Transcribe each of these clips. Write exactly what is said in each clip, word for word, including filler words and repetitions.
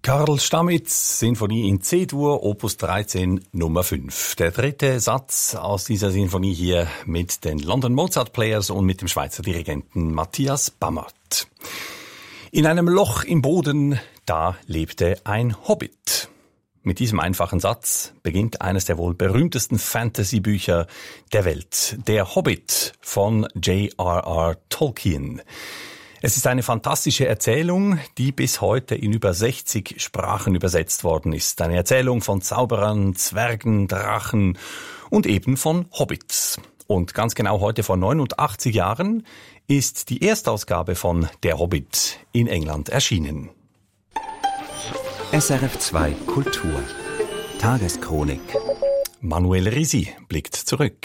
Karl Stamitz, Sinfonie in C-Dur, Opus dreizehn, Nummer fünf. Der dritte Satz aus dieser Sinfonie hier mit den London Mozart Players und mit dem Schweizer Dirigenten Matthias Bammert. In einem Loch im Boden, da lebte ein Hobbit. Mit diesem einfachen Satz beginnt eines der wohl berühmtesten Fantasy-Bücher der Welt, Der Hobbit von J R R Tolkien. Es ist eine fantastische Erzählung, die bis heute in über sechzig Sprachen übersetzt worden ist. Eine Erzählung von Zauberern, Zwergen, Drachen und eben von Hobbits. Und ganz genau heute vor neunundachtzig Jahren ist die Erstausgabe von Der Hobbit in England erschienen. S R F zwei Kultur. Tageschronik. Manuel Risi blickt zurück.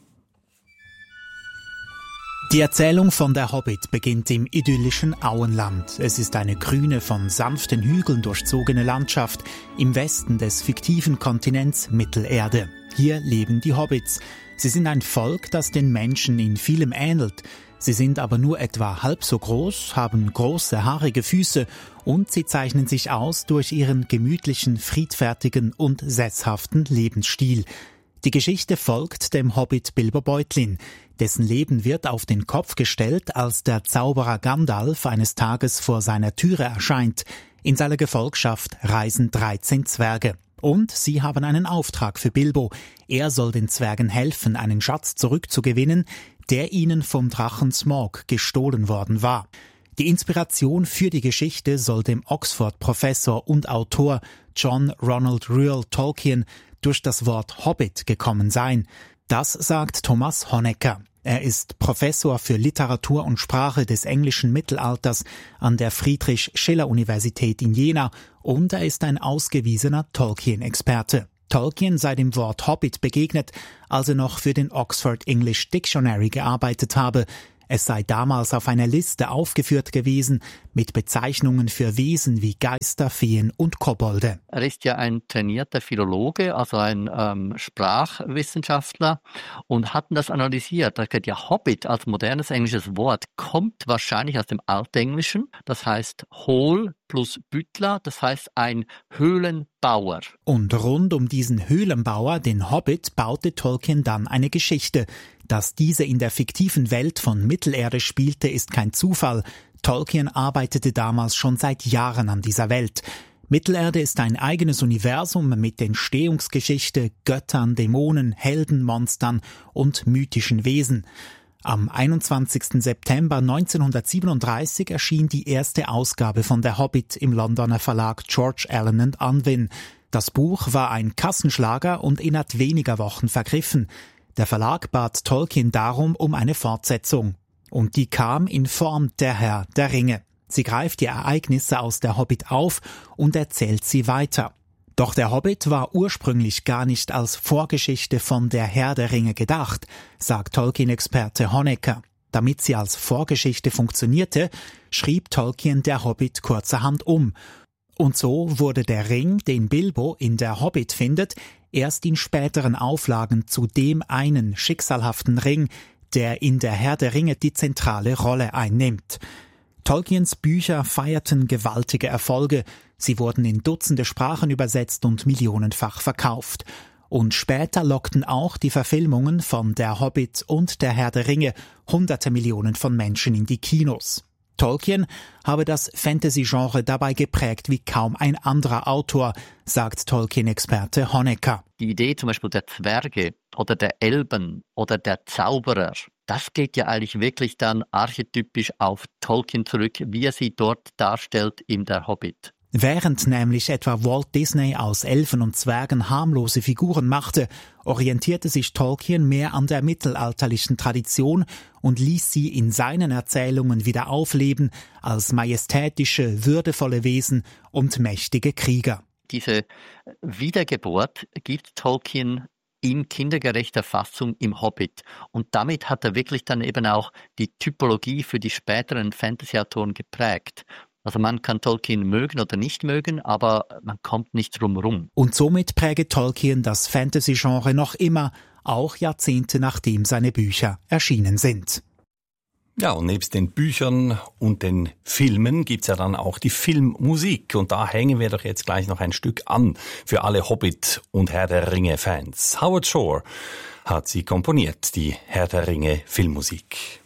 Die Erzählung von Der Hobbit beginnt im idyllischen Auenland. Es ist eine grüne, von sanften Hügeln durchzogene Landschaft im Westen des fiktiven Kontinents Mittelerde. Hier leben die Hobbits. Sie sind ein Volk, das den Menschen in vielem ähnelt. Sie sind aber nur etwa halb so groß, haben große, haarige Füße und sie zeichnen sich aus durch ihren gemütlichen, friedfertigen und sesshaften Lebensstil. Die Geschichte folgt dem Hobbit Bilbo Beutlin. Dessen Leben wird auf den Kopf gestellt, als der Zauberer Gandalf eines Tages vor seiner Türe erscheint. In seiner Gefolgschaft reisen dreizehn Zwerge. Und sie haben einen Auftrag für Bilbo. Er soll den Zwergen helfen, einen Schatz zurückzugewinnen, der ihnen vom Drachen Smaug gestohlen worden war. Die Inspiration für die Geschichte soll dem Oxford-Professor und Autor John Ronald Reuel Tolkien durch das Wort Hobbit gekommen sein. Das sagt Thomas Honecker. Er ist Professor für Literatur und Sprache des englischen Mittelalters an der Friedrich-Schiller-Universität in Jena und er ist ein ausgewiesener Tolkien-Experte. Tolkien sei dem Wort Hobbit begegnet, als er noch für den Oxford English Dictionary gearbeitet habe. Es sei damals auf einer Liste aufgeführt gewesen mit Bezeichnungen für Wesen wie Geister, Feen und Kobolde. Er ist ja ein trainierter Philologe, also ein ähm, Sprachwissenschaftler und hat das analysiert. Er sagt, ja, Hobbit als modernes englisches Wort kommt wahrscheinlich aus dem Altenglischen. Das heißt hohl plus Büttler, das heißt ein Höhlenbauer. Und rund um diesen Höhlenbauer, den Hobbit, baute Tolkien dann eine Geschichte. Dass diese in der fiktiven Welt von Mittelerde spielte, ist kein Zufall. Tolkien arbeitete damals schon seit Jahren an dieser Welt. Mittelerde ist ein eigenes Universum mit Entstehungsgeschichte, Göttern, Dämonen, Helden, Monstern und mythischen Wesen. Am einundzwanzigsten September neunzehnhundertsiebenunddreißig erschien die erste Ausgabe von Der Hobbit im Londoner Verlag George Allen and Unwin. Das Buch war ein Kassenschlager und innerhalb weniger Wochen vergriffen. Der Verlag bat Tolkien darum um eine Fortsetzung. Und die kam in Form Der Herr der Ringe. Sie greift die Ereignisse aus Der Hobbit auf und erzählt sie weiter. Doch Der Hobbit war ursprünglich gar nicht als Vorgeschichte von Der Herr der Ringe gedacht, sagt Tolkien-Experte Honecker. Damit sie als Vorgeschichte funktionierte, schrieb Tolkien Der Hobbit kurzerhand um. Und so wurde der Ring, den Bilbo in Der Hobbit findet, erst in späteren Auflagen zu dem einen schicksalhaften Ring, der in Der Herr der Ringe die zentrale Rolle einnimmt. Tolkiens Bücher feierten gewaltige Erfolge, sie wurden in Dutzende Sprachen übersetzt und millionenfach verkauft. Und später lockten auch die Verfilmungen von Der Hobbit und Der Herr der Ringe hunderte Millionen von Menschen in die Kinos. Tolkien habe das Fantasy-Genre dabei geprägt wie kaum ein anderer Autor, sagt Tolkien-Experte Honecker. Die Idee zum Beispiel der Zwerge oder der Elben oder der Zauberer, das geht ja eigentlich wirklich dann archetypisch auf Tolkien zurück, wie er sie dort darstellt in Der Hobbit. Während nämlich etwa Walt Disney aus Elfen und Zwergen harmlose Figuren machte, orientierte sich Tolkien mehr an der mittelalterlichen Tradition und ließ sie in seinen Erzählungen wieder aufleben als majestätische, würdevolle Wesen und mächtige Krieger. Diese Wiedergeburt gibt Tolkien in kindergerechter Fassung im Hobbit. Und damit hat er wirklich dann eben auch die Typologie für die späteren Fantasy-Autoren geprägt. Also man kann Tolkien mögen oder nicht mögen, aber man kommt nicht drum rum. Und somit präge Tolkien das Fantasy-Genre noch immer, auch Jahrzehnte nachdem seine Bücher erschienen sind. Ja, und nebst den Büchern und den Filmen gibt's ja dann auch die Filmmusik. Und da hängen wir doch jetzt gleich noch ein Stück an für alle Hobbit- und Herr der Ringe-Fans. Howard Shore hat sie komponiert, die Herr der Ringe Filmmusik.